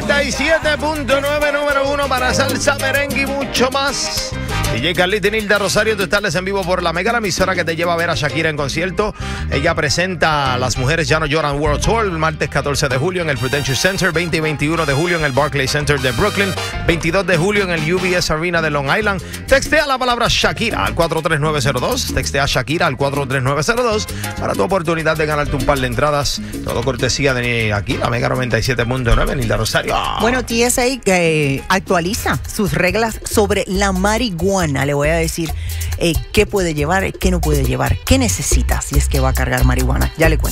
97.9, número 1 para salsa, merengue y mucho más. DJ Carlita y Nilda Rosario, tú estás en vivo por la mega, la emisora que te lleva a ver a Shakira en concierto. Ella presenta a Las Mujeres Ya No Lloran World Tour el martes 14 de julio en el Prudential Center, 20 y 21 de julio en el Barclays Center de Brooklyn, 22 de julio en el UBS Arena de Long Island. Textea la palabra Shakira al 43902. Textea Shakira al 43902 para tu oportunidad de ganarte un par de entradas. Todo cortesía de aquí, la mega 97.9, Nilda Rosario. Bueno, TSA actualiza sus reglas sobre la marihuana. Le voy a decir qué puede llevar, qué no puede llevar, qué necesita si es que va a cargar marihuana. Ya le cuento.